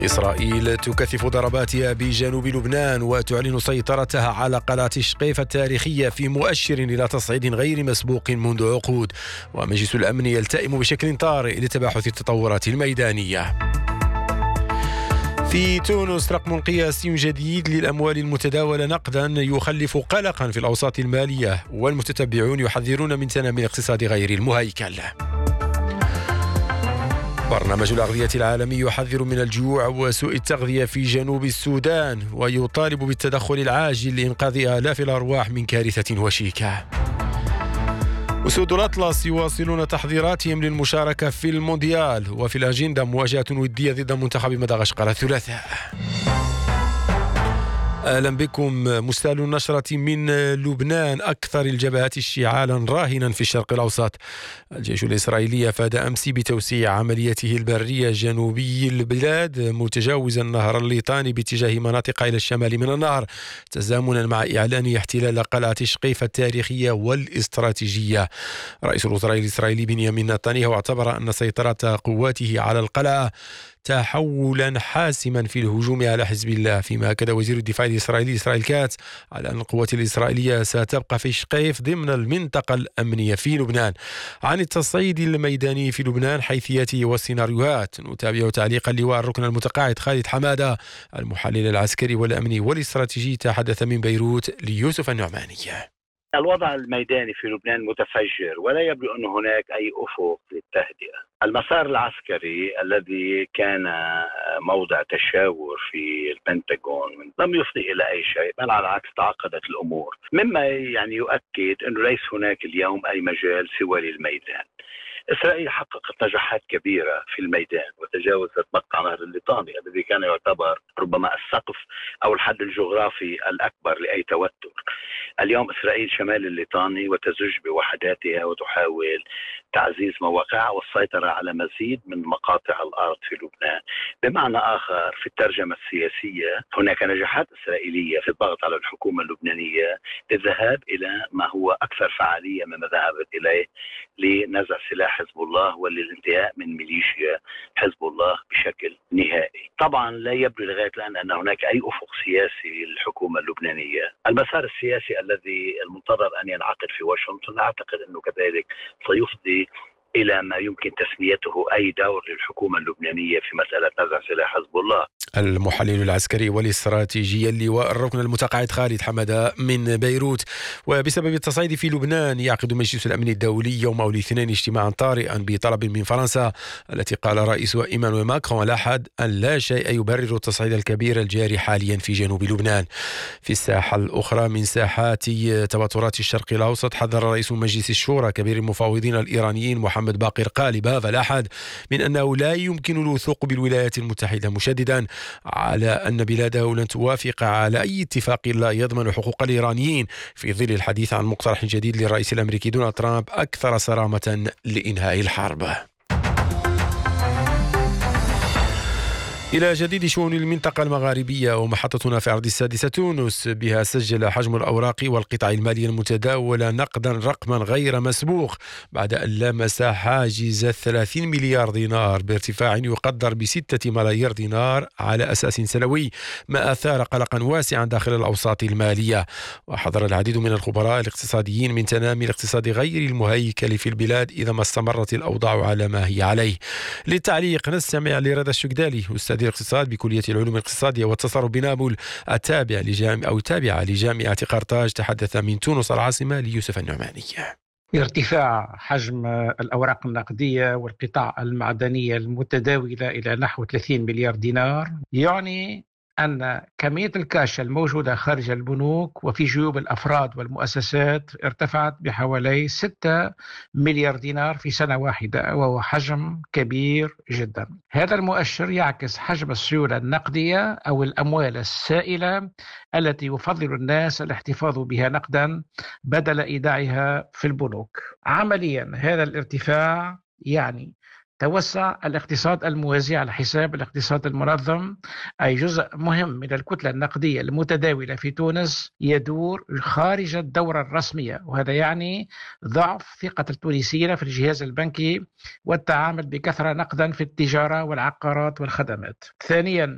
إسرائيل تكثف ضرباتها بجنوب لبنان وتعلن سيطرتها على قلعة شقيف التاريخية في مؤشر إلى تصعيد غير مسبوق منذ عقود. ومجلس الأمن يلتئم بشكل طارئ لتباحث التطورات الميدانية. في تونس رقم قياسي جديد للأموال المتداولة نقدا يخلف قلقا في الأوساط المالية، والمتتبعون يحذرون من تنامي الاقتصاد غير المهيكل. برنامج الأغذية العالمي يحذر من الجوع وسوء التغذية في جنوب السودان، ويطالب بالتدخل العاجل لإنقاذ آلاف الأرواح من كارثة وشيكة. أسود الأطلس يواصلون تحضيراتهم للمشاركة في المونديال، وفي الأجندة مواجهة ودية ضد منتخب مدغشقر الثلاثاء. أهلا بكم. مستهل النشرة من لبنان، أكثر الجبهات اشتعالا راهنا في الشرق الأوسط. الجيش الإسرائيلي أفاد أمس بتوسيع عمليته البرية جنوبي البلاد متجاوزا نهر الليطاني باتجاه مناطق إلى الشمال من النهر، تزامنا مع إعلان احتلال قلعة شقيف التاريخية والاستراتيجية. رئيس الوزراء الإسرائيلي بنيامين نتنياهو اعتبر أن سيطرة قواته على القلعة تحولا حاسما في الهجوم على حزب الله، فيما أكد وزير الدفاع الإسرائيلي إسرائيل كاتس على أن القوات الإسرائيلية ستبقى في شقيف ضمن المنطقة الأمنية في لبنان. عن التصعيد الميداني في لبنان، حيثياته والسيناريوهات، نتابع تعليق اللواء الركن المتقاعد خالد حمادة المحلل العسكري والأمني والاستراتيجي، تحدث من بيروت ليوسف النعماني. الوضع الميداني في لبنان متفجر، ولا يبدو أن هناك أي أفق للتهدئة. المسار العسكري الذي كان موضع تشاور في البنتاغون لم يفضي إلى أي شيء، بل على العكس تعقدت الأمور، مما يؤكد أنه ليس هناك اليوم أي مجال سوى للميدان. إسرائيل حققت نجاحات كبيرة في الميدان وتجاوزت مقطع نهر الليطاني الذي كان يعتبر ربما السقف أو الحد الجغرافي الأكبر لأي توتر. اليوم إسرائيل شمال الليطاني وتزج بوحداتها وتحاول تعزيز مواقعها والسيطرة على مزيد من مقاطع الأرض في لبنان. بمعنى آخر، في الترجمة السياسية هناك نجاحات إسرائيلية في الضغط على الحكومة اللبنانية للذهاب إلى ما هو أكثر فعالية مما ذهبت إليه لنزع سلاح حزب الله وللانتهاء من ميليشيا حزب الله بشكل نهائي. طبعا لا يبدو لغاية الآن أن هناك أي أفق سياسي للحكومة اللبنانية. المسار السياسي الذي المنتظر أن ينعقد في واشنطن أعتقد أنه كذلك سيفضي إلى ما يمكن تسميته أي دور للحكومة اللبنانية في مسألة نزع سلاح حزب الله. المحلل العسكري والاستراتيجي اللواء الركن المتقاعد خالد حمادة من بيروت. وبسبب التصعيد في لبنان، يعقد مجلس الأمن الدولي يوم الاثنين اجتماعا طارئا بطلب من فرنسا، التي قال رئيسها إيمانويل ماكرون الأحد أن لا شيء يبرر التصعيد الكبير الجاري حاليا في جنوب لبنان. في الساحة الأخرى من ساحات توترات الشرق الأوسط، حذر رئيس مجلس الشورى كبير المفاوضين الإيرانيين محمد باقر قالباف الأحد من أنه لا يمكن الوثوق بالولايات المتحدة، مشددا على أن بلاده لن توافق على أي اتفاق لا يضمن حقوق الإيرانيين، في ظل الحديث عن مقترح جديد للرئيس الأمريكي دونالد ترامب أكثر صرامة لإنهاء الحرب. إلى جديد شؤون المنطقة المغاربية، ومحطتنا في أرض السادسة تونس بها سجل حجم الأوراق والقطع المالية المتداولة نقدا رقما غير مسبوق بعد أن لمس حاجز 30 مليار دينار بارتفاع يقدر ب6 ملايير دينار على أساس سنوي، ما أثار قلقا واسعا داخل الأوساط المالية. وحذر العديد من الخبراء الاقتصاديين من تنامي الاقتصاد غير المهيكل في البلاد إذا ما استمرت الأوضاع على ما هي عليه. للتعليق نستمع لرضا الشقدالي، أستاذ الاقتصاد بكلية العلوم الاقتصادية والتصرف بنابل، تابعة لجامعة قرطاج، تحدث من تونس العاصمة ليوسف النعماني. ارتفاع حجم الأوراق النقدية والقطع المعدنية المتداولة إلى نحو 30 مليار دينار يعني أن كمية الكاش الموجودة خارج البنوك وفي جيوب الأفراد والمؤسسات ارتفعت بحوالي 6 مليار دينار في سنة واحدة، وهو حجم كبير جدا. هذا المؤشر يعكس حجم السيولة النقدية أو الأموال السائلة التي يفضل الناس الاحتفاظ بها نقدا بدل إيداعها في البنوك. عمليا هذا الارتفاع يعني توسع الاقتصاد الموازي على حساب الاقتصاد المنظم، أي جزء مهم من الكتلة النقدية المتداولة في تونس يدور خارج الدورة الرسمية، وهذا يعني ضعف ثقة التونسيين في الجهاز البنكي والتعامل بكثرة نقدا في التجارة والعقارات والخدمات. ثانيا،